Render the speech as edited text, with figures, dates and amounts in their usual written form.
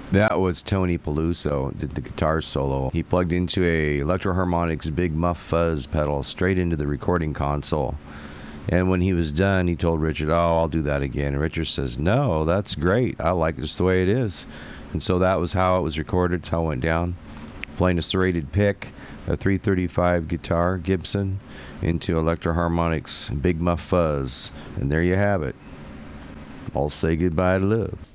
That was Tony Peluso, did the guitar solo. He plugged into a Electro-Harmonix Big Muff Fuzz pedal straight into the recording console. And when he was done, he told Richard, "Oh, I'll do that again." And Richard says, "No, that's great. I like it just the way it is." And so that was how it was recorded. That's how it went down. Playing a serrated pick, a 335 guitar, Gibson, into Electro-Harmonix Big Muff Fuzz. And there you have it. I'll say goodbye to love.